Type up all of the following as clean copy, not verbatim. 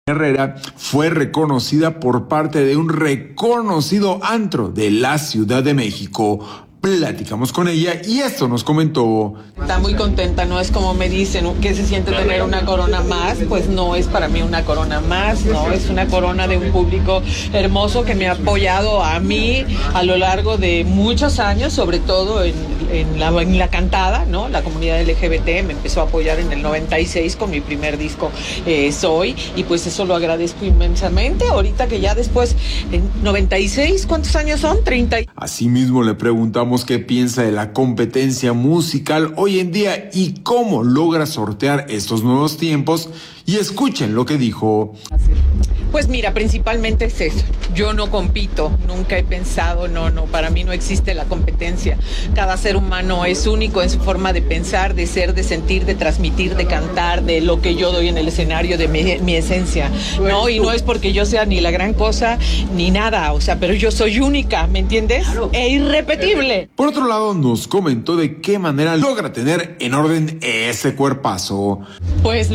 Herrera fue reconocida por parte de un reconocido antro de la Ciudad de México. Platicamos con ella y esto nos comentó. Está muy contenta, no es como me dicen que se siente tener una corona más, pues no es para mí una corona más, no, es una corona de un público hermoso que me ha apoyado a mí a lo largo de muchos años, sobre todo en la cantada, ¿no? La comunidad LGBT me empezó a apoyar en el 96 con mi primer disco Soy, y pues eso lo agradezco inmensamente. Ahorita que ya después, en 96, ¿cuántos años son? 30. Asimismo le preguntamos qué piensa de la competencia musical hoy en día y cómo logra sortear estos nuevos tiempos, y escuchen lo que dijo. Pues mira, principalmente es eso. Yo no compito, nunca he pensado, no, para mí no existe la competencia. Cada ser humano es único en su forma de pensar, de ser, de sentir, de transmitir, de cantar, de lo que yo doy en el escenario, de mi esencia, ¿no? Y no es porque yo sea ni la gran cosa ni nada, o sea, pero yo soy única, ¿me entiendes? E irrepetible. Por otro lado, nos comentó de qué manera logra tener en orden ese cuerpazo. Pues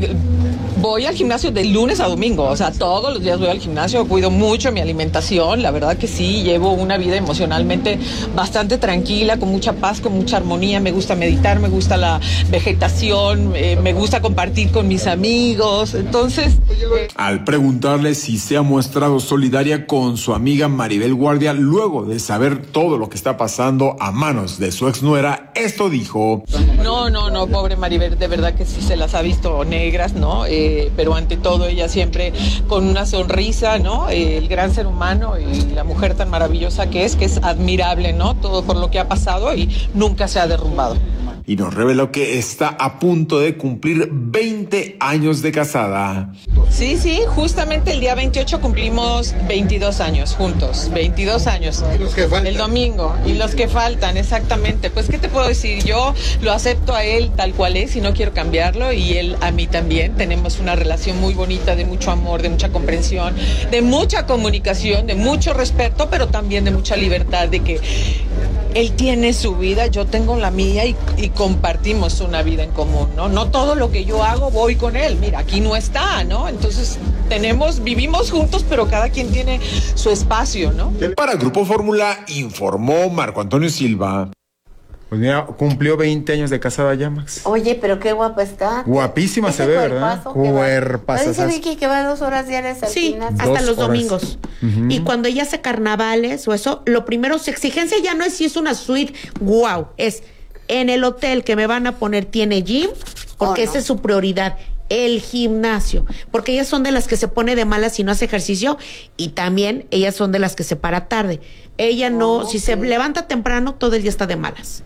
voy al gimnasio de lunes a domingo, o sea, todos los días voy al gimnasio, cuido mucho mi alimentación, la verdad que sí, llevo una vida emocionalmente bastante tranquila, con mucha paz, con mucha armonía, me gusta meditar, me gusta la vegetación, me gusta compartir con mis amigos, entonces... Al preguntarle si se ha mostrado solidaria con su amiga Maribel Guardia luego de saber todo lo que está pasando a manos de su exnuera, esto dijo. No, pobre Maribel, de verdad que sí se las ha visto negras, ¿no? Pero ante todo ella siempre con una sonrisa, ¿no? El gran ser humano y la mujer tan maravillosa que es admirable, ¿no? Todo por lo que ha pasado y nunca se ha derrumbado. Y nos reveló que está a punto de cumplir 20 años de casada. Sí, justamente el día 28 cumplimos 22 años juntos, 22 años. ¿Y los que faltan? El domingo, y los que faltan, exactamente. Pues, ¿qué te puedo decir? Yo lo acepto a él tal cual es y no quiero cambiarlo, y él a mí también. Tenemos una relación muy bonita de mucho amor, de mucha comprensión, de mucha comunicación, de mucho respeto, pero también de mucha libertad, de que él tiene su vida, yo tengo la mía y compartimos una vida en común, ¿no? No todo lo que yo hago voy con él, mira, aquí no está, ¿no? Entonces vivimos juntos, pero cada quien tiene su espacio, ¿no? Para Grupo Fórmula informó Marco Antonio Silva. Pues mira, cumplió 20 años de casada ya, Max. Oye, pero qué guapa está. Guapísima se ve, ¿verdad? Cuerpazo. Dice Vicky que va 2 horas diarias al gimnasio. Hasta los domingos. Y cuando ella hace carnavales o eso, lo primero, su exigencia ya no es si es una suite, wow, es en el hotel que me van a poner tiene gym, porque esa es su prioridad. El gimnasio, porque ellas son de las que se pone de malas si no hace ejercicio, y también ellas son de las que se para tarde. Ella no, si se levanta temprano, todo el día está de malas.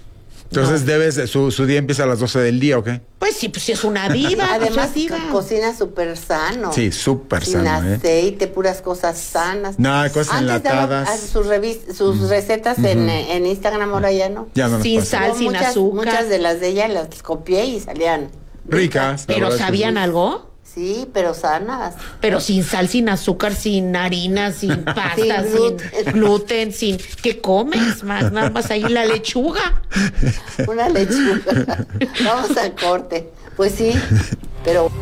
Entonces su día empieza a las 12 del día, ¿o qué? Pues sí es una diva. Además, cocina súper sano. Sí, súper sano. Sin aceite, puras cosas sanas. Nada, cosas enlatadas. Sus recetas en Instagram, ahora ya no. Ya no sin sal, sin azúcar. Muchas de las de ella las copié y salían ricas. ¿Pero sabían algo? Sí, pero sanas. Pero sin sal, sin azúcar, sin harina, sin pasta, sin gluten, sin... ¿Qué comes? Nada más ahí la lechuga. Una lechuga. Vamos al corte. Pues sí, pero...